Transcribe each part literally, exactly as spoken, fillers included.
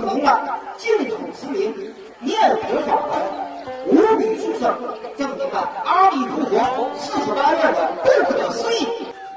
明了净土之名，念佛法门，无比殊胜，证明了阿弥陀佛四十八愿的不可思议。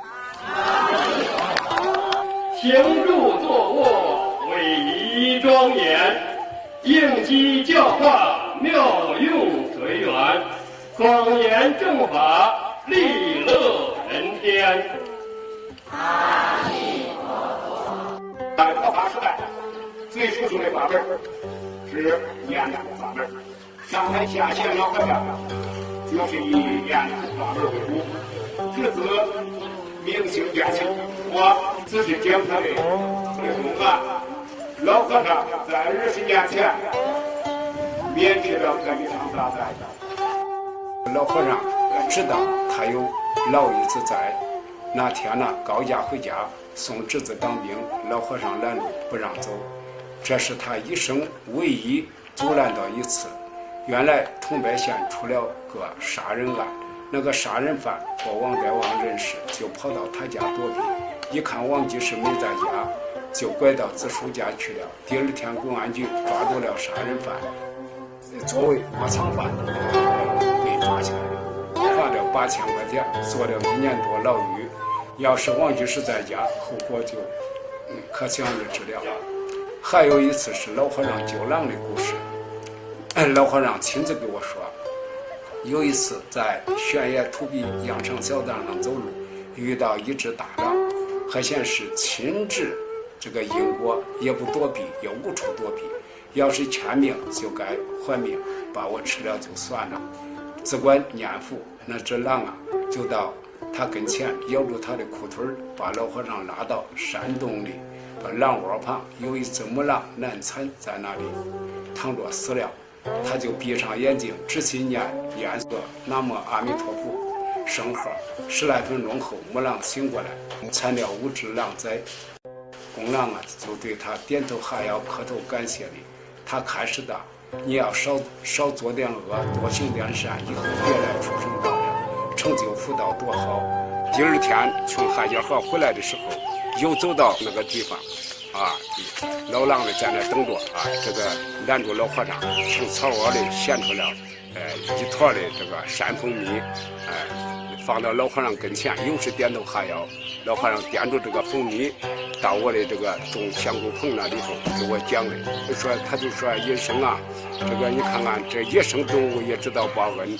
行住坐卧，威仪庄严，应机教化，妙用随缘，广言正法，利乐人天。 阿弥陀佛。 在佛法时代，最殊胜的法门是念佛法门。上台下线老和尚就是以念佛法门为主，弟子明心见性。我只是讲他的内容啊。老和尚在二十年前免去了这一场大灾。老和尚知道他有老一子在，那天呢，高家回家送侄子当兵，老和尚拦路不让走，这是他一生唯一阻拦到一次。原来桐柏县出了个杀人案，那个杀人犯和王代王认识，就跑到他家躲避，一看王济世没在家，就拐到子叔家去了。第二天公安局抓住了杀人犯，作为窝藏犯被抓起来了，罚了八千块钱，坐了一年多牢狱。要是王济世在家，后果就可想而知了。还有一次是老和尚救狼的故事，老和尚亲自给我说，有一次在悬崖土壁羊肠小道上走路，遇到一只大狼，还显示亲至这个因果，也不躲避，也无处躲避，要是欠命就该还命，把我吃了就算了。只管念佛，那只狼啊就到他跟前咬住他的裤腿，把老和尚拉到山洞里，把狼窝旁有一只母狼难产在那里躺着死了，他就闭上眼睛直心念念说南无阿弥陀佛圣号，十来分钟后母狼醒过来，产了五只狼崽。公狼啊就对他点头哈腰磕头感谢礼，他开始的你要少少做点恶，多行点善，以后别来出生道了，成就福道多好。第二天从海家河回来的时候，又走到那个地方啊，老狼呢在那等着啊，这个拦住老和尚，从草窝里衔出了呃一坨的这个山蜂蜜，哎、呃，放到老和尚跟前，又是点头哈腰。老和尚掂住这个蜂蜜到我的这个种香菇棚那里头给我讲的，就说他就说野生啊，这个你看看这野生动物也知道报恩。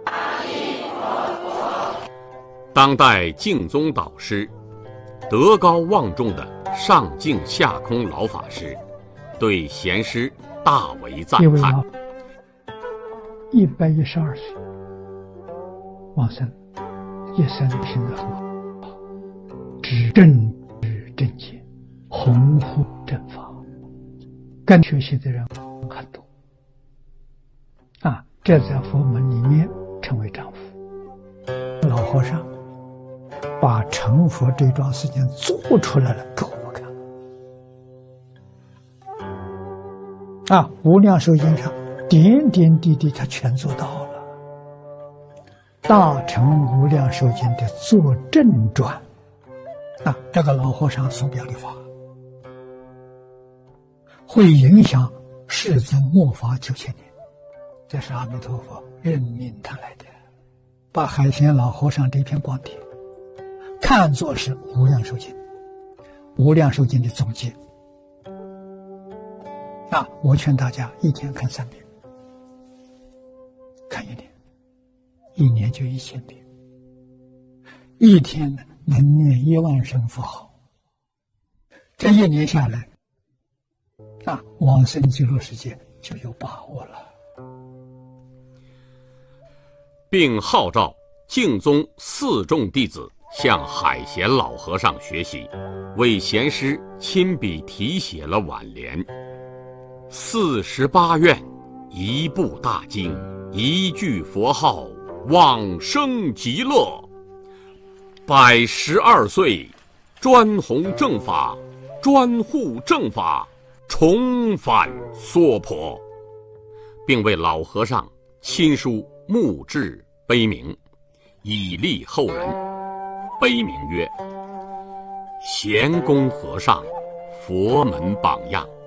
当代净宗导师、德高望重的上净下空老法师对贤师大为赞叹。 一百一十二岁往生，一生品德很好，知正知正见，弘护正法，跟学习的人很多啊，这在佛门里面称为丈夫。老和尚把成佛这桩事情做出来了给我们看啊，无量寿经上点点滴滴他全做到了。大乘无量寿经的作证传啊，这个老和尚所表的法会影响世尊末法九千年，这是阿弥陀佛任命他来的，把海贤老和尚这篇光碟看作是无量寿经，无量寿经的总结啊！我劝大家一天看三遍，看一年，一年就一千遍，一天能念一万声佛号，这一年下来啊，往生极乐世界就有把握了。 并号召净宗四众弟子向海贤老和尚学习，为贤师亲笔题写了挽联：四十八愿，一部大经，一句佛号，往生极乐。百十二岁，专弘正法，专护正法，重返娑婆，并为老和尚亲书墓志碑铭，以利后人。碑铭曰：贤公和尚，佛门榜样，